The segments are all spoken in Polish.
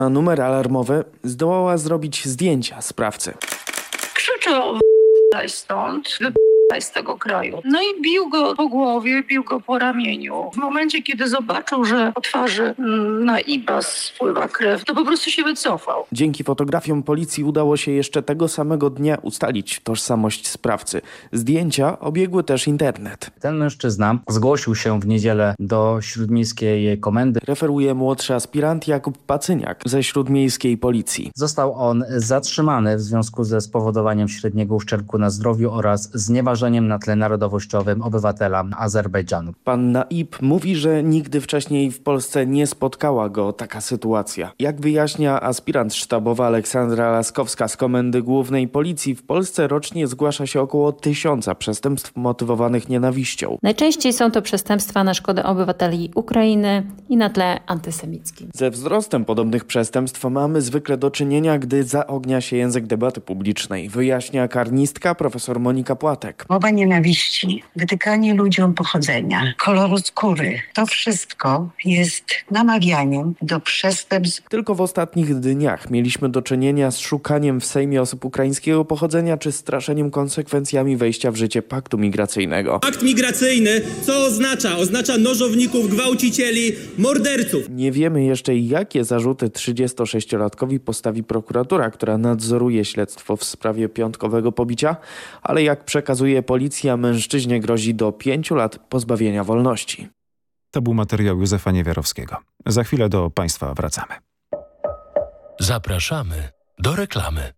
Na numer alarmowy zdołała zrobić zdjęcia sprawcy. Krzyczał: daj stąd, daj z tego kraju. No i bił go po głowie, bił go po ramieniu. W momencie, kiedy zobaczył, że po twarzy Naiba spływa krew, to po prostu się wycofał. Dzięki fotografiom policji udało się jeszcze tego samego dnia ustalić tożsamość sprawcy. Zdjęcia obiegły też internet. Ten mężczyzna zgłosił się w niedzielę do śródmiejskiej komendy. Referuje młodszy aspirant Jakub Pacyniak ze śródmiejskiej policji. Został on zatrzymany w związku ze spowodowaniem średniego uszczerbku na zdrowiu oraz znieważeniem na tle narodowościowym obywatela Azerbejdżanu. Pan Naib mówi, że nigdy wcześniej w Polsce nie spotkała go taka sytuacja. Jak wyjaśnia aspirant sztabowa Aleksandra Laskowska z Komendy Głównej Policji, w Polsce rocznie zgłasza się około 1000 przestępstw motywowanych nienawiścią. Najczęściej są to przestępstwa na szkodę obywateli Ukrainy i na tle antysemickim. Ze wzrostem podobnych przestępstw mamy zwykle do czynienia, gdy zaognia się język debaty publicznej, wyjaśnia karnistka profesor Monika Płatek. Mowa nienawiści, wytykanie ludziom pochodzenia, koloru skóry, to wszystko jest namawianiem do przestępstw. Tylko w ostatnich dniach mieliśmy do czynienia z szukaniem w Sejmie osób ukraińskiego pochodzenia czy straszeniem konsekwencjami wejścia w życie paktu migracyjnego. Akt migracyjny co oznacza? Oznacza nożowników, gwałcicieli, morderców. Nie wiemy jeszcze, jakie zarzuty 36-latkowi postawi prokuratura, która nadzoruje śledztwo w sprawie piątkowego pobicia, ale jak przekazuje policja, mężczyźnie grozi do 5 lat pozbawienia wolności. To był materiał Józefa Niewiarowskiego. Za chwilę do Państwa wracamy. Zapraszamy do reklamy.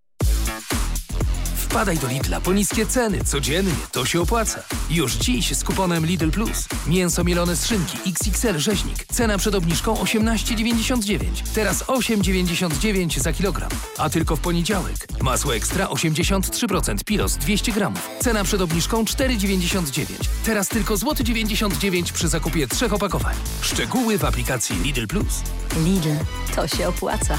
Wpadaj do Lidla po niskie ceny. Codziennie to się opłaca. Już dziś z kuponem Lidl Plus. Mięso mielone z szynki XXL rzeźnik. Cena przed obniżką 18,99. Teraz 8,99 za kilogram. A tylko w poniedziałek. Masło ekstra 83% Pilos 200 gramów. Cena przed obniżką 4,99. Teraz tylko złoty 99 przy zakupie 3 opakowań. Szczegóły w aplikacji Lidl Plus. Lidl, to się opłaca.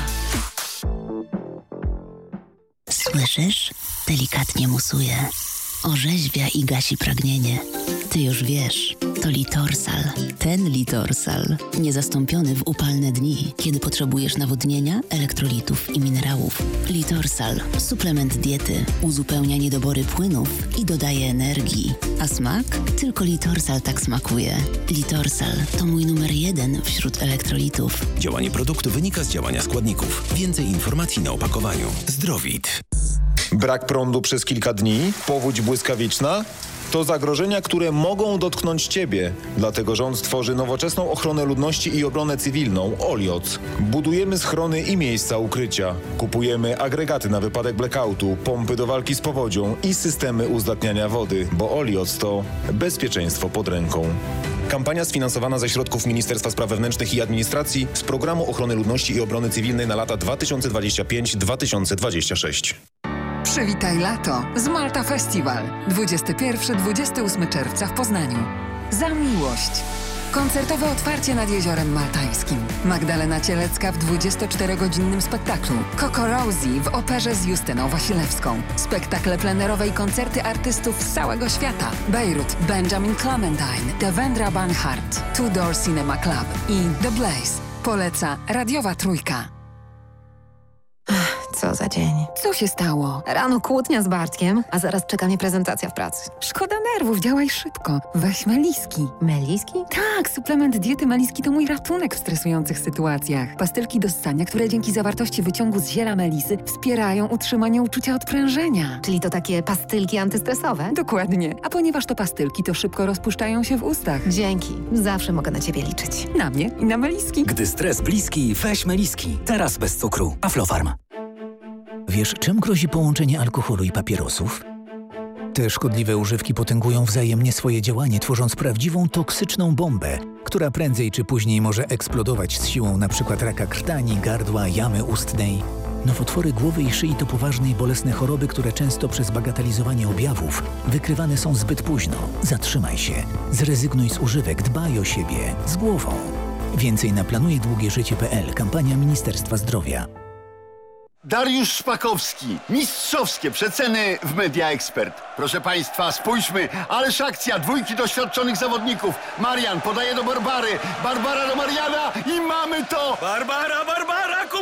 Słyszysz? Delikatnie musuje. Orzeźwia i gasi pragnienie. Ty już wiesz, to Litorsal. Ten Litorsal. Niezastąpiony w upalne dni, kiedy potrzebujesz nawodnienia, elektrolitów i minerałów. Litorsal. Suplement diety. Uzupełnia niedobory płynów i dodaje energii. A smak? Tylko Litorsal tak smakuje. Litorsal to mój numer 1 wśród elektrolitów. Działanie produktu wynika z działania składników. Więcej informacji na opakowaniu. Zdrowit. Brak prądu przez kilka dni? Powódź błyskawiczna? To zagrożenia, które mogą dotknąć Ciebie. Dlatego rząd stworzy nowoczesną ochronę ludności i obronę cywilną OLIOC. Budujemy schrony i miejsca ukrycia. Kupujemy agregaty na wypadek blackoutu, pompy do walki z powodzią i systemy uzdatniania wody, bo OLIOC to bezpieczeństwo pod ręką. Kampania sfinansowana ze środków Ministerstwa Spraw Wewnętrznych i Administracji z Programu Ochrony Ludności i Obrony Cywilnej na lata 2025-2026. Przywitaj lato z Malta Festival. 21-28 czerwca w Poznaniu. Za miłość. Koncertowe otwarcie nad Jeziorem Maltańskim. Magdalena Cielecka w 24-godzinnym spektaklu. Coco Rosie w operze z Justyną Wasilewską. Spektakle plenerowe i koncerty artystów z całego świata. Bejrut, Benjamin Clementine, Devendra Banhart, Two Door Cinema Club i The Blaze. Poleca Radiowa Trójka. Co za dzień. Co się stało? Rano kłótnia z Bartkiem, a zaraz czeka mnie prezentacja w pracy. Szkoda nerwów, działaj szybko. Weź Meliski. Meliski? Tak, suplement diety Meliski to mój ratunek w stresujących sytuacjach. Pastylki do ssania, które dzięki zawartości wyciągu z ziela melisy wspierają utrzymanie uczucia odprężenia. Czyli to takie pastylki antystresowe? Dokładnie. A ponieważ to pastylki, to szybko rozpuszczają się w ustach. Dzięki. Zawsze mogę na Ciebie liczyć. Na mnie i na Meliski. Gdy stres bliski, weź Meliski. Teraz bez cukru. Aflofarm. Wiesz, czym grozi połączenie alkoholu i papierosów? Te szkodliwe używki potęgują wzajemnie swoje działanie, tworząc prawdziwą toksyczną bombę, która prędzej czy później może eksplodować z siłą np. raka krtani, gardła, jamy ustnej. Nowotwory głowy i szyi to poważne i bolesne choroby, które często przez bagatelizowanie objawów wykrywane są zbyt późno. Zatrzymaj się. Zrezygnuj z używek. Dbaj o siebie. Z głową. Więcej na planujedługieżycie.pl. Kampania Ministerstwa Zdrowia. Dariusz Szpakowski. Mistrzowskie przeceny w Media Expert. Proszę Państwa, spójrzmy, ależ akcja, dwójki doświadczonych zawodników. Marian podaje do Barbary, Barbara do Mariana i mamy to! Barbara!